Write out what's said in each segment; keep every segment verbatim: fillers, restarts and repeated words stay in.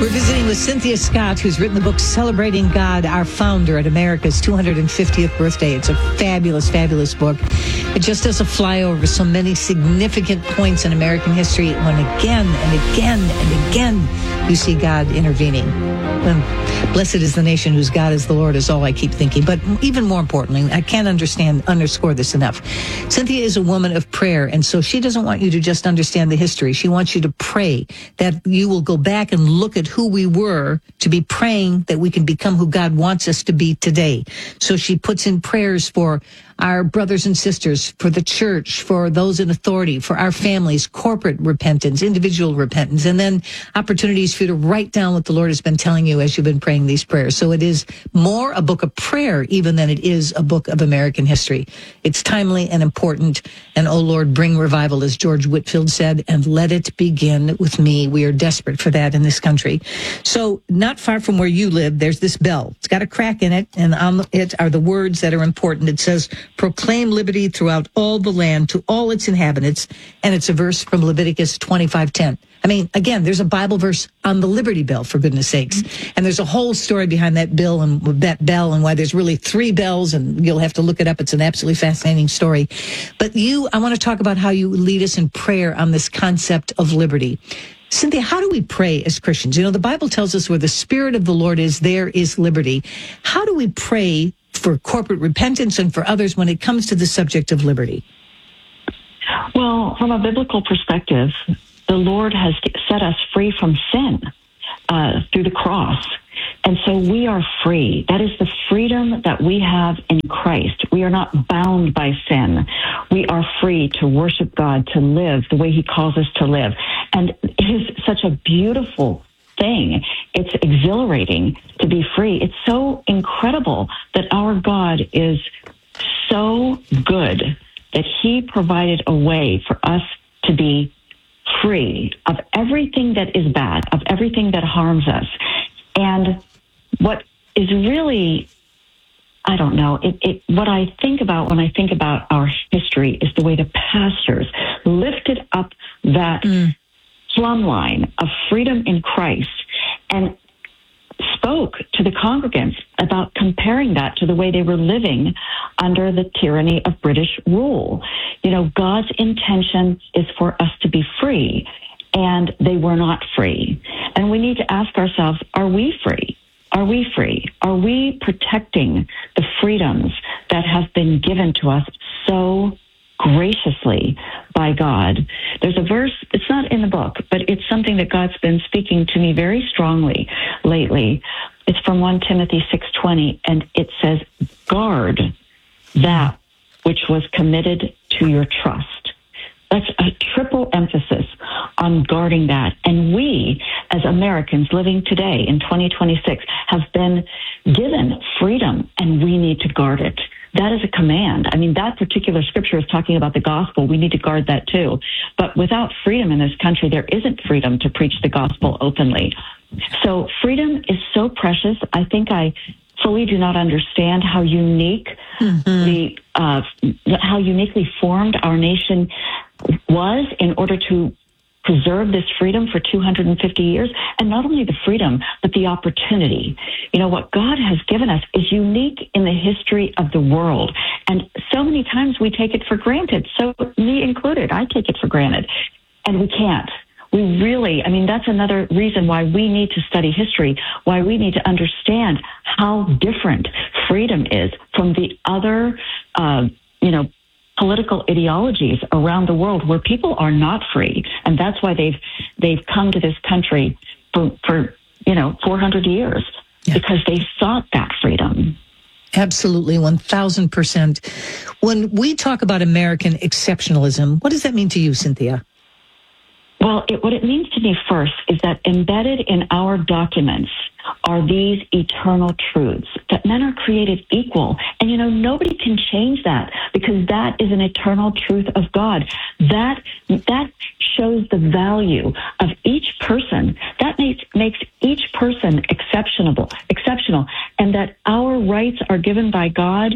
We're visiting with Cynthia Scott, who's written the book Celebrating God, Our Founder at America's two hundred fiftieth Birthday. It's a fabulous, fabulous book. It just does a flyover so many significant points in American history when again and again and again you see God intervening. Well, blessed is the nation whose God is the Lord is all I keep thinking. But even more importantly, I can't understand, underscore this enough. Cynthia is a woman of prayer, and so she doesn't want you to just understand the history. She wants you to pray that you will go back and look at who we were, to be praying that we can become who God wants us to be today. So she puts in prayers for our brothers and sisters, for the church, for those in authority, for our families, corporate repentance, individual repentance, and then opportunities for you to write down what the Lord has been telling you as you've been praying these prayers. So it is more a book of prayer even than it is a book of American history. It's timely and important. And, oh Lord, bring revival, as George Whitefield said, and let it begin with me. We are desperate for that in this country. So not far from where you live, there's this bell. It's got a crack in it, and on it are the words that are important. It says, proclaim liberty throughout all the land to all its inhabitants. And it's a verse from Leviticus twenty-five ten. I mean, again, there's a Bible verse on the Liberty Bell, for goodness sakes. And there's a whole story behind that bill and that bell and why there's really three bells, and you'll have to look it up. It's an absolutely fascinating story. But you, I want to talk about how you lead us in prayer on this concept of liberty. Cynthia, how do we pray as Christians? You know, the Bible tells us where the Spirit of the Lord is, there is liberty. How do we pray for corporate repentance and for others when it comes to the subject of liberty? Well, from a biblical perspective, the Lord has set us free from sin uh, through the cross. And so we are free. That is the freedom that we have in Christ. We are not bound by sin. We are free to worship God, to live the way he calls us to live. And it is such a beautiful thing. It's exhilarating to be free. It's so incredible that our God is so good that he provided a way for us to be free of everything that is bad, of everything that harms us. And what is really, I don't know, it, it, what I think about when I think about our history is the way the pastors lifted up that mm. plumb line of freedom in Christ and spoke to the congregants about comparing that to the way they were living under the tyranny of British rule. You know, God's intention is for us to be free, and they were not free. And we need to ask ourselves, are we free? Are we free? Are we protecting the freedoms that have been given to us so graciously by God? There's a verse, it's not in the book, but it's something that God's been speaking to me very strongly lately. It's from First Timothy six twenty, and it says, guard that which was committed to your trust. That's a triple emphasis on guarding that. And we, as Americans living today in twenty twenty-six, have been given freedom, and we need to guard it. That is a command. I mean, that particular scripture is talking about the gospel. We need to guard that too. But without freedom in this country, there isn't freedom to preach the gospel openly. So freedom is so precious. I think I fully do not understand how unique mm-hmm. the uh, how uniquely formed our nation was in order to preserve this freedom for two hundred fifty years. And not only the freedom, but the opportunity. You know, what God has given us is unique in the history of the world. And so many times we take it for granted. So me included, I take it for granted. And we can't. We really, I mean, that's another reason why we need to study history, why we need to understand how different freedom is from the other, uh, you know, political ideologies around the world where people are not free. And that's why they've they've come to this country for, for you know, four hundred years, yeah. because they sought that freedom. Absolutely, one thousand percent. When we talk about American exceptionalism, what does that mean to you, Cynthia? Well, it, what it means to me first is that embedded in our documents are these eternal truths, that men are created equal. And, you know, nobody can change that because that is an eternal truth of God. That that shows the value of each person. That makes, makes each person exceptional, exceptional, and that our rights are given by God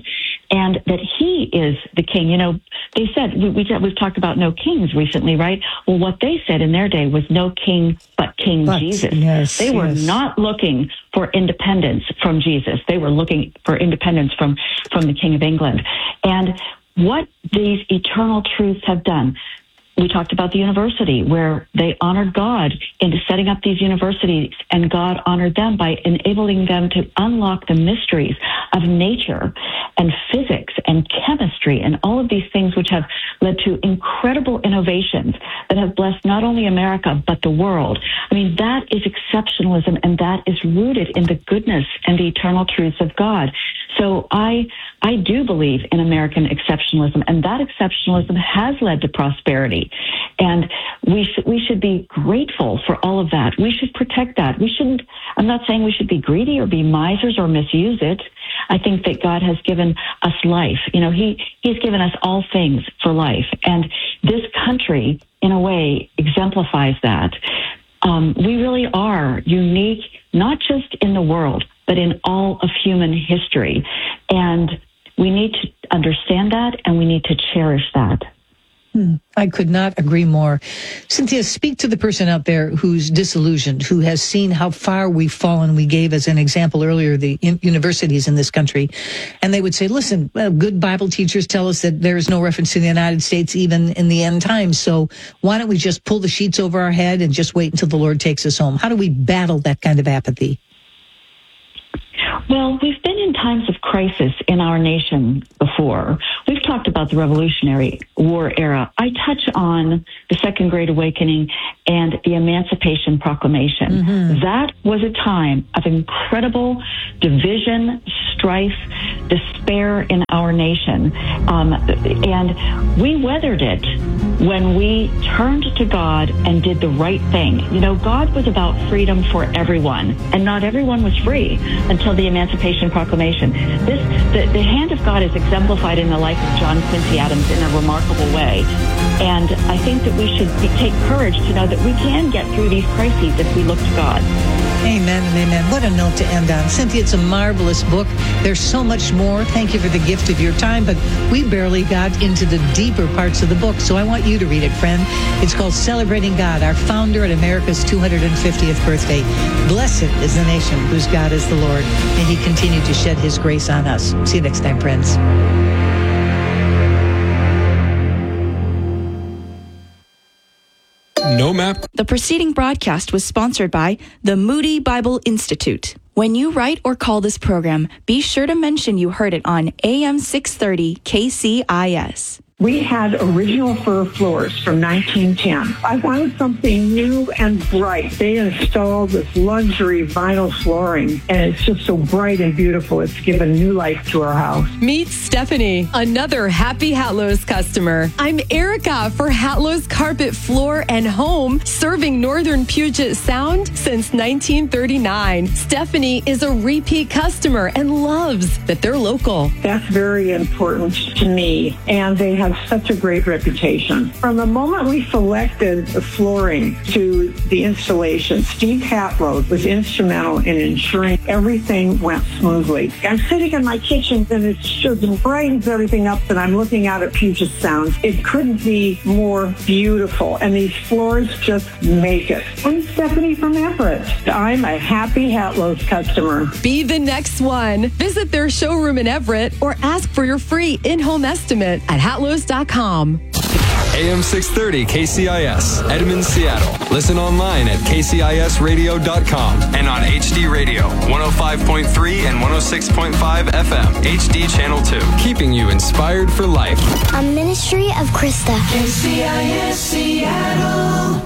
and that he is the king. You know, they said, we, we, we've talked about no kings recently, right? Well, what they said in their day was no king but King but, Jesus. Yes, they were yes. not looking for independence from Jesus. They were looking for independence from, from the King of England. And what these eternal truths have done, we talked about the university where they honored God into setting up these universities, and God honored them by enabling them to unlock the mysteries of nature and physics and chemistry and all of these things which have led to incredible innovations that have blessed not only America but the world. I mean, that is exceptionalism, and that is rooted in the goodness and the eternal truths of God. So I I do believe in American exceptionalism, and that exceptionalism has led to prosperity. And we sh- we should be grateful for all of that. We should protect that. We shouldn't, I'm not saying we should be greedy or be misers or misuse it. I think that God has given us life. You know, he, he's given us all things for life. And this country, in a way, exemplifies that. Um, we really are unique, not just in the world, but in all of human history. And we need to understand that, and we need to cherish that. Hmm. I could not agree more. Cynthia, speak to the person out there who's disillusioned, who has seen how far we've fallen. We gave as an example earlier the in- universities in this country. And they would say, listen, well, good Bible teachers tell us that there is no reference to the United States even in the end times. So why don't we just pull the sheets over our head and just wait until the Lord takes us home? How do we battle that kind of apathy? Well, we've been in times of crisis in our nation before. We've talked about the Revolutionary War era. I touch on the Second Great Awakening and the Emancipation Proclamation. Mm-hmm. That was a time of incredible division, strife, despair in our nation. Um, and we weathered it when we turned to God and did the right thing. You know, God was about freedom for everyone, and not everyone was free until the Emancipation Proclamation. This, the, the hand of God is exemplified in the life of John Quincy Adams in a remarkable way. And I think that we should be, take courage to know that we can get through these crises if we look to God. Amen and amen. What a note to end on. Cynthia, it's a marvelous book. There's so much more. Thank you for the gift of your time, but we barely got into the deeper parts of the book, so I want you to read it, friend. It's called Celebrating God, our founder at America's two hundred fiftieth birthday. Blessed is the nation whose God is the Lord. May he continue to shed his grace on us. See you next time, friends. No map. The preceding broadcast was sponsored by the Moody Bible Institute. When you write or call this program, be sure to mention you heard it on A M six thirty K C I S. We had original fir floors from nineteen ten. I wanted something new and bright. They installed this luxury vinyl flooring, and it's just so bright and beautiful. It's given new life to our house. Meet Stephanie, another happy Hatlow's customer. I'm Erica for Hatlow's Carpet Floor and Home, serving Northern Puget Sound since nineteen thirty-nine. Stephanie is a repeat customer and loves that they're local. That's very important to me, and they have such a great reputation. From the moment we selected the flooring to the installation, Steve Hatlow was instrumental in ensuring everything went smoothly. I'm sitting in my kitchen and it just brightens everything up, and I'm looking out at Puget Sound. It couldn't be more beautiful, and these floors just make it. I'm Stephanie from Everett. I'm a happy Hatlow's customer. Be the next one. Visit their showroom in Everett or ask for your free in-home estimate at hatlows dot com. A M six thirty K C I S, Edmond, Seattle. Listen online at K C I S radio dot com and on H D Radio, one oh five point three and one oh six point five F M, H D Channel two. Keeping you inspired for life. A ministry of Krista. K C I S Seattle.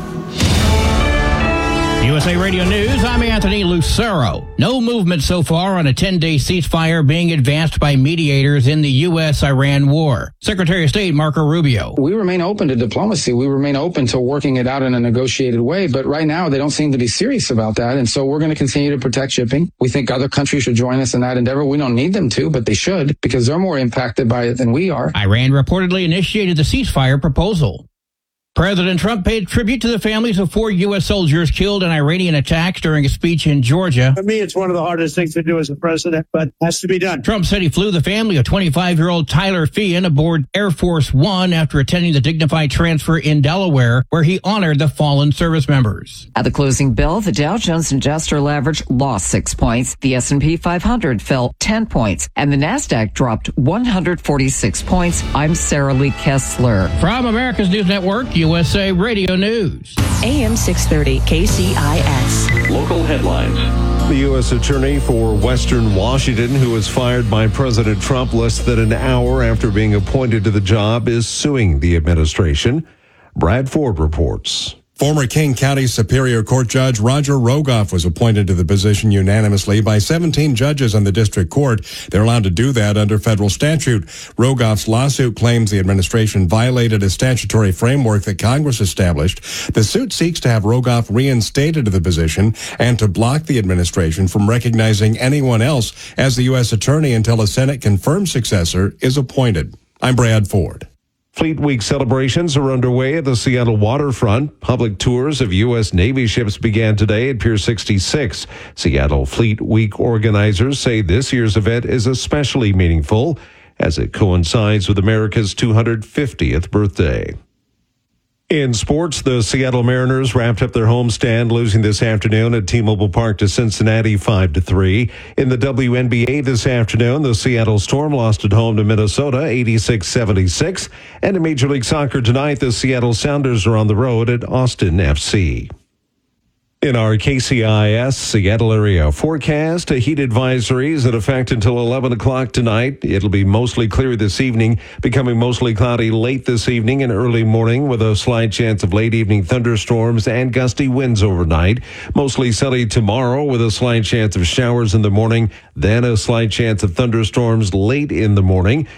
U S A Radio News, I'm Anthony Lucero. No movement so far on a ten-day ceasefire being advanced by mediators in the U S Iran war. Secretary of State Marco Rubio. We remain open to diplomacy. We remain open to working it out in a negotiated way. But right now, they don't seem to be serious about that. And so we're going to continue to protect shipping. We think other countries should join us in that endeavor. We don't need them to, but they should, because they're more impacted by it than we are. Iran reportedly initiated the ceasefire proposal. President Trump paid tribute to the families of four U S soldiers killed in Iranian attacks during a speech in Georgia. For me, it's one of the hardest things to do as a president, but it has to be done. Trump said he flew the family of twenty-five-year-old Tyler Feehan aboard Air Force One after attending the dignified transfer in Delaware, where he honored the fallen service members. At the closing bell, the Dow Jones Industrial Average lost six points, the S and P five hundred fell ten points, and the NASDAQ dropped one hundred forty-six points. I'm Sarah Lee Kessler. From America's News Network, U S A Radio News. A M six thirty K C I S. Local headlines. The U S attorney for Western Washington, who was fired by President Trump less than an hour after being appointed to the job, is suing the administration. Brad Ford reports. Former King County Superior Court Judge Roger Rogoff was appointed to the position unanimously by seventeen judges on the district court. They're allowed to do that under federal statute. Rogoff's lawsuit claims the administration violated a statutory framework that Congress established. The suit seeks to have Rogoff reinstated to the position and to block the administration from recognizing anyone else as the U S attorney until a Senate-confirmed successor is appointed. I'm Brad Ford. Fleet Week celebrations are underway at the Seattle waterfront. Public tours of U S Navy ships began today at Pier sixty-six. Seattle Fleet Week organizers say this year's event is especially meaningful as it coincides with America's two hundred fiftieth birthday. In sports, the Seattle Mariners wrapped up their homestand, losing this afternoon at T-Mobile Park to Cincinnati five to three. In the W N B A this afternoon, the Seattle Storm lost at home to Minnesota eighty-six seventy-six. And in Major League Soccer tonight, the Seattle Sounders are on the road at Austin F C. In our K C I S Seattle area forecast, a heat advisory is in effect until eleven o'clock tonight. It'll be mostly clear this evening, becoming mostly cloudy late this evening and early morning with a slight chance of late evening thunderstorms and gusty winds overnight. Mostly sunny tomorrow with a slight chance of showers in the morning, then a slight chance of thunderstorms late in the morning.